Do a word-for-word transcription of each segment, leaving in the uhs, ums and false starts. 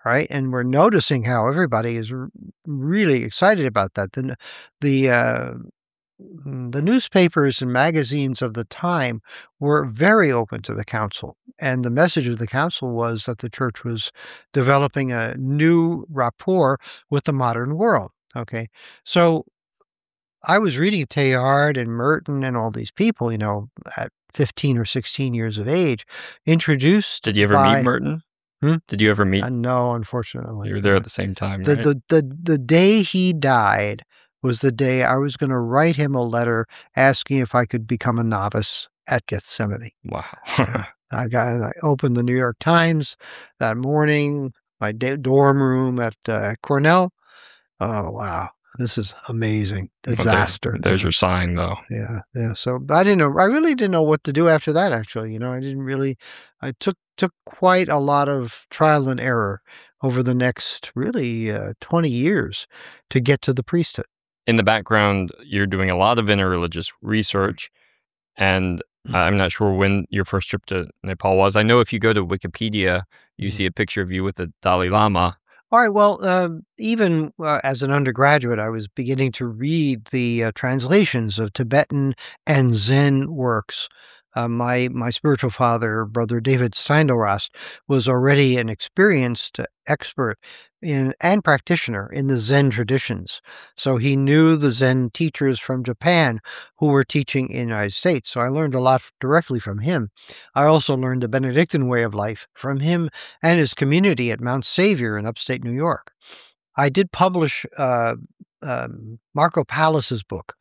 right? And we're noticing how everybody is r really excited about that. The n the, uh, mm, the newspapers and magazines of the time were very open to the council, and the message of the council was that the church was developing a new rapport with the modern world, okay? So, I was reading Teilhard and Merton and all these people, you know, at fifteen or sixteen years of age, introduced Did you ever meet by Merton? Hmm? Did you ever meet Uh, no, unfortunately, You were there uh, at the same time, the right? the the the day he died was the day I was gonna write him a letter asking if I could become a novice at Gethsemani. Wow. Yeah, I got I opened the New York Times that morning, my da dorm room at, uh, Cornell. Oh, wow. This is amazing. Well, there Disaster. there's your sign, though. Yeah, yeah, so but I didn't know I really didn't know what to do after that, actually, you know, I didn't really I took took quite a lot of trial and error over the next, really, uh, twenty years to get to the priesthood. In the background, you're doing a lot of interreligious research, and I'm not sure when your first trip to Nepal was. I know if you go to Wikipedia, you Mhm. see a picture of you with the Dalai Lama. Alright, well, um, even, uh, as an undergraduate, I was beginning to read the, uh, translations of Tibetan and Zen works. Uh, my my spiritual father, Brother David Steindl-Rast, was already an experienced expert in and practitioner in the Zen traditions. So he knew the Zen teachers from Japan who were teaching in the United States, so I learned a lot f directly from him. I also learned the Benedictine way of life from him and his community at Mount Savior in Upstate New York. I did publish, uh, um, Marco Pallis's book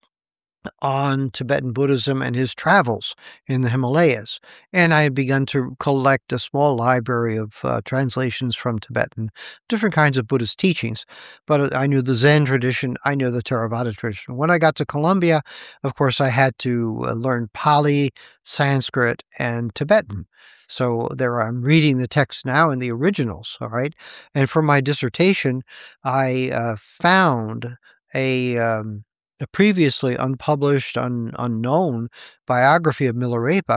on Tibetan Buddhism and his travels in the Himalayas, and I had begun to collect a small library of, uh, translations from Tibetan, different kinds of Buddhist teachings, but, uh, I knew the Zen tradition, I knew the Theravada tradition. When I got to Columbia, of course, I had to, uh, learn Pali, Sanskrit, and Tibetan. So there I'm reading the text now in the originals, alright? And for my dissertation, I, uh, found a, um, a previously unpublished, un unknown biography of Milarepa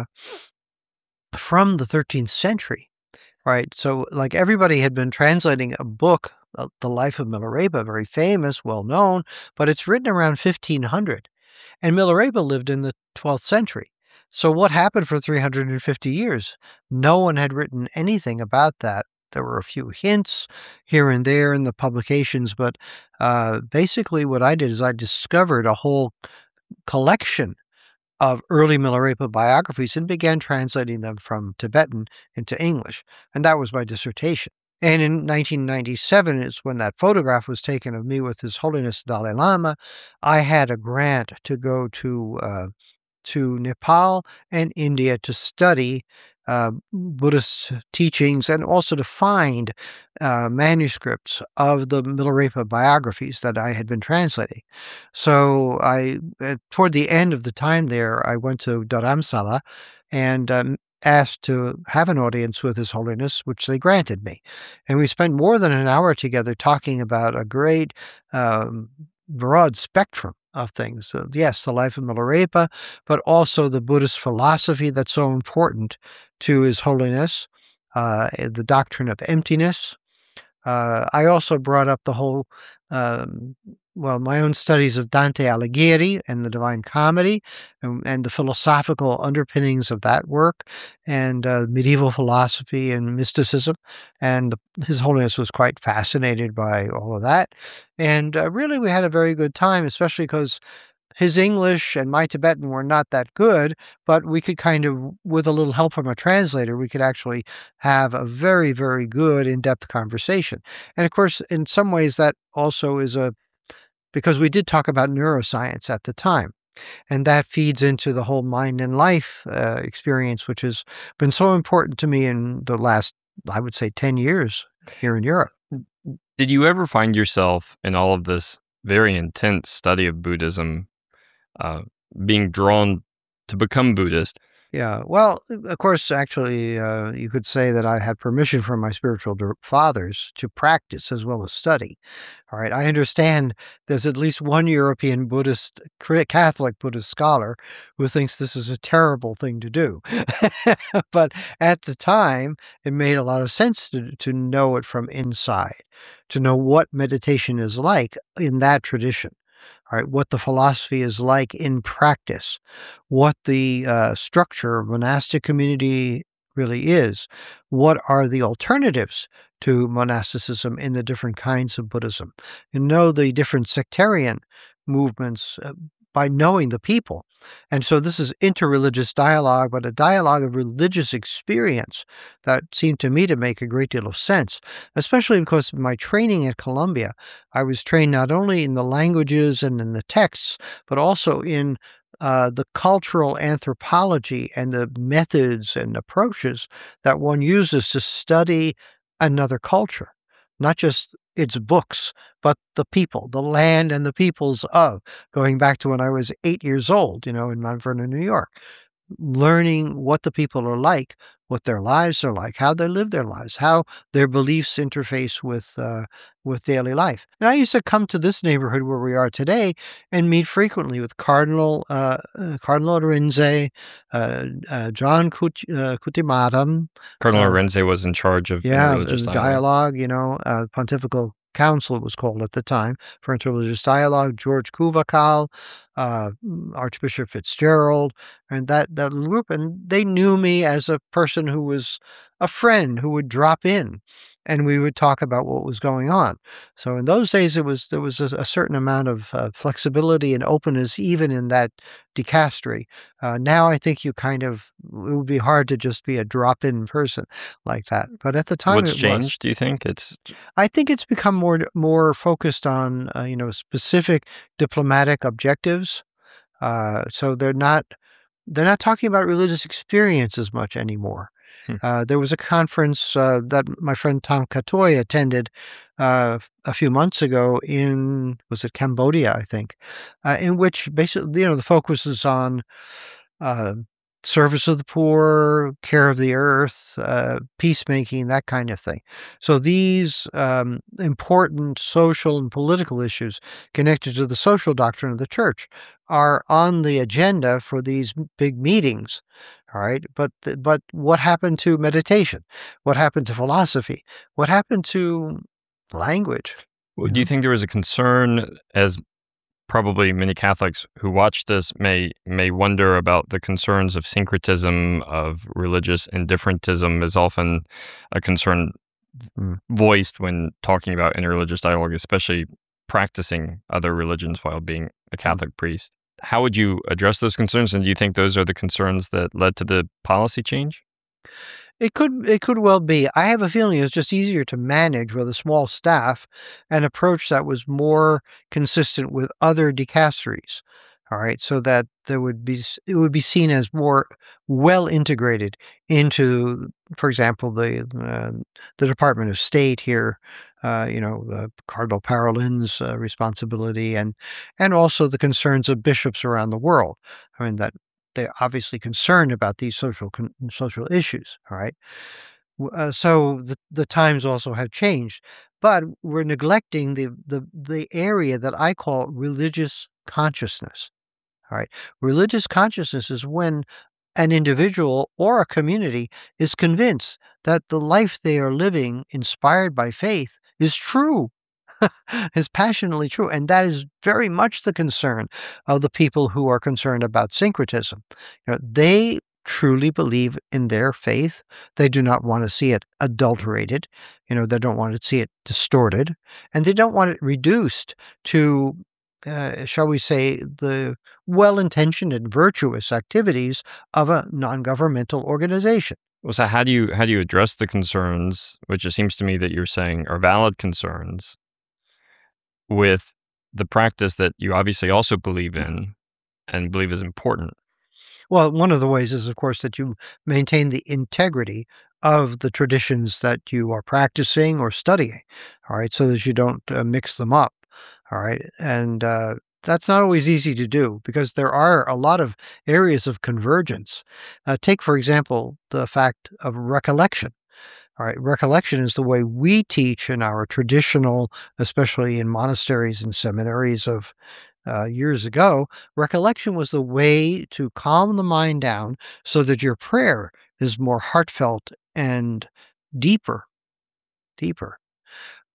from the thirteenth century, right? So, like, everybody had been translating a book, uh, The Life of Milarepa, very famous, well-known, but it's written around fifteen hundred, and Milarepa lived in the twelfth century. So what happened for three hundred fifty years? No one had written anything about that. There were a few hints here and there in the publications, but, uh, basically what I did is I discovered a whole collection of early Milarepa biographies and began translating them from Tibetan into English, and that was my dissertation. And in nineteen ninety-seven is when that photograph was taken of me with His Holiness Dalai Lama. I had a grant to go to, uh, to Nepal and India to study, uh, Buddhist teachings and also to find, uh, manuscripts of the Milarepa biographies that I had been translating. So I uh, toward the end of the time there, I went to Dharamsala and, um, asked to have an audience with His Holiness, which they granted me. And we spent more than an hour together talking about a great, um, broad spectrum of things. Uh, yes, the life of Milarepa, but also the Buddhist philosophy that's so important to His Holiness, uh, eh, the doctrine of emptiness. Uh, I also brought up the whole, um, well, my own studies of Dante Alighieri and the Divine Comedy, and and the philosophical underpinnings of that work, and, uh, medieval philosophy and mysticism, and His Holiness was quite fascinated by all of that. And, uh, really, we had a very good time, especially 'cause his English and my Tibetan were not that good, but we could kind of with a little help from a translator, we could actually have a very, very good in-depth conversation. And, of course, in some ways, that also is a because we did talk about neuroscience at the time, and that feeds into the whole mind and life, uh, experience, which has been so important to me in the last, I would say, ten years here in Europe. Did you ever find yourself in all of this very intense study of Buddhism, uh, being drawn to become Buddhist? Yeah. Well, of course, actually, uh, you could say that I had permission from my spiritual dir- fathers to practice as well as study. All right. I understand there's at least one European Buddhist, Cri- Catholic Buddhist scholar who thinks this is a terrible thing to do. But at the time, it made a lot of sense to, to know it from inside, to know what meditation is like in that tradition. All right, what the philosophy is like in practice, what the uh, structure of monastic community really is, what are the alternatives to monasticism in the different kinds of Buddhism, and know the different sectarian movements uh, by knowing the people. And so this is interreligious dialogue, but a dialogue of religious experience that seemed to me to make a great deal of sense, especially because of my training at Columbia. I was trained not only in the languages and in the texts, but also in uh, the cultural anthropology and the methods and approaches that one uses to study another culture, not just its books, but the people, the land and the peoples of, going back to when I was eight years old, you know, in Mount Vernon, New York, learning what the people are like, what their lives are like, how they live their lives, how their beliefs interface with uh, with daily life. And I used to come to this neighborhood where we are today and meet frequently with Cardinal uh, uh, Cardinal Arinze, uh, uh, John Kut- uh, Kutimadam, Cardinal uh, Renze was in charge of yeah, interreligious the dialogue. dialogue, you know, uh, Pontifical Council it was called at the time for Interreligious Dialogue, George Kuvakal, uh, mm, Archbishop Fitzgerald, and that that little group, and they knew me as a person who was a friend who would drop in, and we would talk about what was going on. So in those days, it was there was a, a certain amount of uh, flexibility and openness even in that dicastery. Uh, now I think you kind of it would be hard to just be a drop-in person like that, but at the time What's it was. changed, do you think? It's I think it's become more more focused on, uh, you know, specific diplomatic objectives, uh, so they're not they're not talking about religious experience as much anymore. hmm, Uh, there was a conference, uh, that my friend Tom Katoy attended, uh, a few months ago in was it Cambodia, I think, uh, in which basically, you know, the focus is on uh, service of the poor, care of the earth, uh, peacemaking, that kind of thing. So these um, important social and political issues connected to the social doctrine of the church are on the agenda for these m- big meetings. All right, but th- but what happened to meditation? What happened to philosophy? What happened to language? w You do you know. think there was a concern, as probably many Catholics who watch this may may wonder about the concerns of syncretism, of religious indifferentism is often a concern Mm. voiced when talking about interreligious dialogue, especially practicing other religions while being a Mm. Catholic priest. How would you address those concerns, and do you think those are the concerns that led to the policy change? It could it could well be. I have a feeling it's just easier to manage with a small staff, an approach that was more consistent with other dicasteries. All right, so that there would be s- it would be seen as more well integrated into, for example, the uh, the Department of State here. Uh, you know, uh, Cardinal Parolin's uh, responsibility, and and also the concerns of bishops around the world. I mean that they're obviously concerned about these social con- social issues. All right, W- uh, so the the times also have changed, but we're neglecting the the the area that I call religious consciousness. All right, religious consciousness is when an individual or a community is convinced that the life they are living, inspired by faith, is true is passionately true. And that is very much the concern of the people who are concerned about syncretism. You know, they truly believe in their faith. They do not want to see it adulterated. You know, they don't want to see it distorted. And they don't want it reduced to, uh, shall we say, the well intentioned and virtuous activities of a non governmental organization. Well, so how do you how do you address the concerns, which it seems to me that you're saying are valid concerns, with the practice that you obviously also believe in and believe is important? Well, one of the ways is, of course, that you maintain the integrity of the traditions that you are practicing or studying, all right, so that you don't uh, mix them up, all right, and uh, that's not always easy to do because there are a lot of areas of convergence. Uh, take, for example, the fact of recollection. All right, recollection is the way we teach in our traditional, especially in monasteries and seminaries of uh, years ago. Recollection was the way to calm the mind down so that your prayer is more heartfelt and deeper, deeper.